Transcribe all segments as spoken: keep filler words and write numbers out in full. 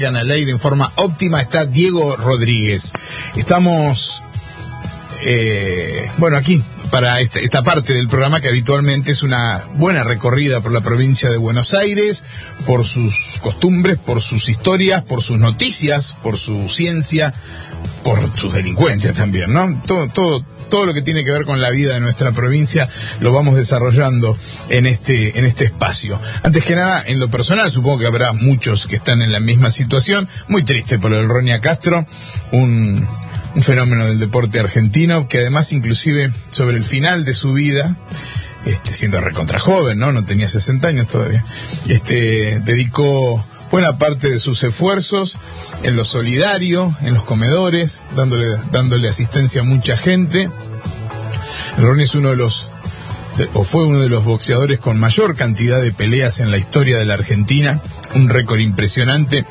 al aire en forma óptima está Diego Rodríguez. Estamos, eh, bueno, aquí para esta, esta parte del programa que habitualmente es una buena recorrida por la provincia de Buenos Aires, por sus costumbres, por sus historias, por sus noticias, por su ciencia, por sus delincuentes también, ¿no? Todo, todo, todo lo que tiene que ver con la vida de nuestra provincia lo vamos desarrollando en este, en este espacio. Antes que nada, en lo personal, supongo que habrá muchos que están en la misma situación. Muy triste por el Ronia Castro, un, un fenómeno del deporte argentino, que además inclusive sobre el final de su vida, este, siendo recontra joven, ¿no? No tenía sesenta años todavía, este, dedicó buena parte de sus esfuerzos en lo solidario, en los comedores, dándole, dándole asistencia a mucha gente. El Ronnie es uno de los, de, o fue uno de los boxeadores con mayor cantidad de peleas en la historia de la Argentina, un récord impresionante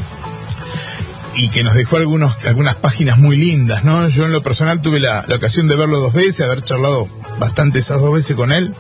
y que nos dejó algunos, algunas páginas muy lindas, ¿no? Yo en lo personal tuve la, la ocasión de verlo dos veces, haber charlado bastante esas dos veces con él.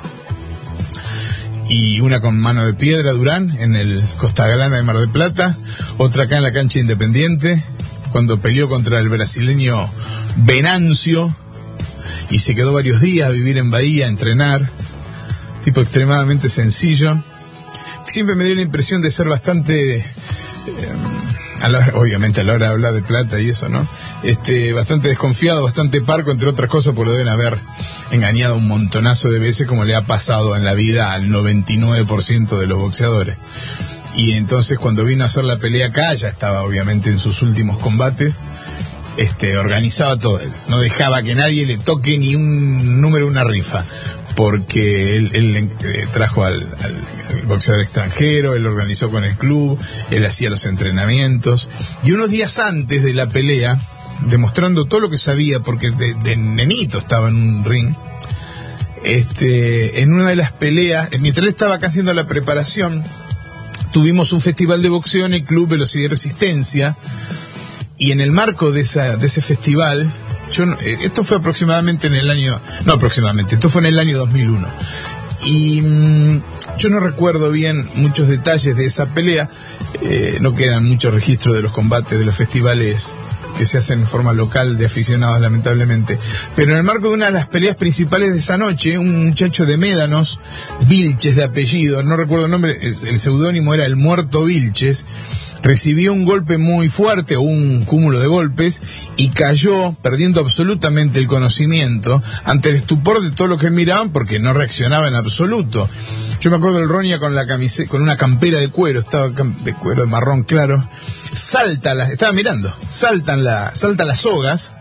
Y una con Mano de Piedra, Durán, en el Costa Galana de Mar del Plata, otra acá en la cancha Independiente, cuando peleó contra el brasileño Venancio, y se quedó varios días a vivir en Bahía, a entrenar, tipo extremadamente sencillo. Siempre me dio la impresión de ser bastante, eh, a la, obviamente a la hora de hablar de plata y eso, ¿no? Este, bastante desconfiado, bastante parco, entre otras cosas, porque lo deben haber engañado un montonazo de veces, como le ha pasado en la vida al noventa y nueve por ciento de los boxeadores. Y entonces cuando vino a hacer la pelea acá, ya estaba obviamente en sus últimos combates, este, organizaba todo él, no dejaba que nadie le toque ni un número, una rifa, porque él, él eh, trajo al, al, al boxeador extranjero, él organizó con el club, él hacía los entrenamientos, y unos días antes de la pelea, demostrando todo lo que sabía, porque de, de nenito estaba en un ring, este, en una de las peleas, mientras él estaba acá haciendo la preparación, tuvimos un festival de boxeo en el Club Velocidad y Resistencia, y en el marco de esa, de ese festival, yo, esto fue aproximadamente en el año, no aproximadamente, esto fue en el año dos mil uno, y mmm, yo no recuerdo bien muchos detalles de esa pelea, eh, no quedan muchos registros de los combates, de los festivales que se hacen en forma local de aficionados, lamentablemente. Pero en el marco de una de las peleas principales de esa noche, un muchacho de Médanos, Vilches de apellido, no recuerdo el nombre, el, el seudónimo era El Muerto Vilches, recibió un golpe muy fuerte o un cúmulo de golpes y cayó perdiendo absolutamente el conocimiento ante el estupor de todo lo que miraban, porque no reaccionaba en absoluto. Yo me acuerdo del Ronia con la camiseta, con una campera de cuero, estaba de cuero de marrón claro, salta la, estaba mirando, saltan la, saltan las sogas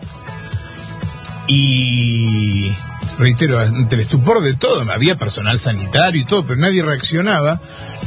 y, reitero, ante el estupor de todo, había personal sanitario y todo, pero nadie reaccionaba.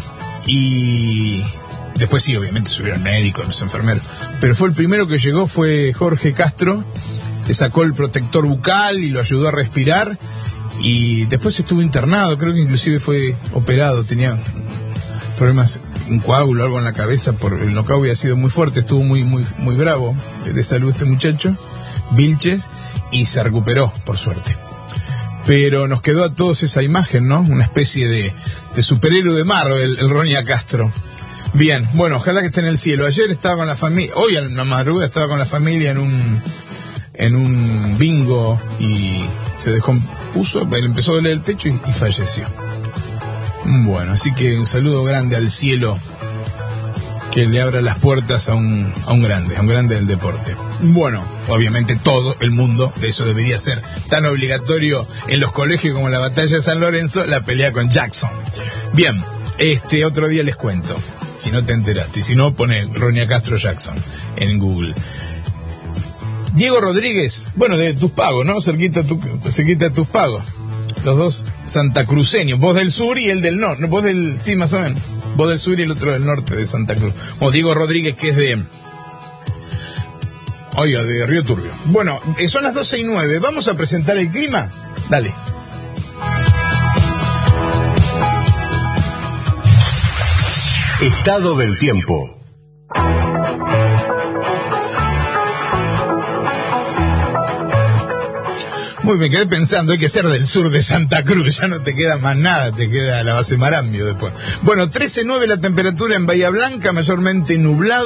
Y después sí, obviamente subieron médicos, los enfermeros, pero fue el primero que llegó, fue Jorge Castro, le sacó el protector bucal y lo ayudó a respirar, y después estuvo internado, creo que inclusive fue operado, tenía problemas, un coágulo, algo en la cabeza, por el knockout había sido muy fuerte, estuvo muy muy muy bravo de salud este muchacho, Vilches, y se recuperó, por suerte. Pero nos quedó a todos esa imagen, ¿no? Una especie de, de superhéroe de Marvel, el Ronia Castro. Bien, bueno, ojalá que esté en el cielo. Ayer estaba con la familia, hoy en la madrugada estaba con la familia en un en un bingo y se descompuso, él empezó a doler el pecho y, y falleció. Bueno, así que un saludo grande al cielo, que le abra las puertas a un, a un grande, a un grande del deporte. Bueno, obviamente todo el mundo, de eso debería ser tan obligatorio en los colegios como la batalla de San Lorenzo, la pelea con Jackson. Bien, este otro día les cuento, si no te enteraste, y si no, pone Ronia Castro Jackson en Google. Diego Rodríguez, bueno, de Tus Pagos, ¿no? Cerquita, tu, cerquita de Tus Pagos. Los dos santacruceños, vos del sur y él del norte, vos del, sí, más o menos, vos del sur y el otro del norte de Santa Cruz. O Diego Rodríguez, que es de, oiga, de Río Turbio. Bueno, eh, son las doce y nueve, ¿vamos a presentar el clima? Dale. Estado del tiempo. Muy, me quedé pensando, hay que ser del sur de Santa Cruz, ya no te queda más nada, te queda la base Marambio después. Bueno, trece nueve la temperatura en Bahía Blanca, mayormente nublado.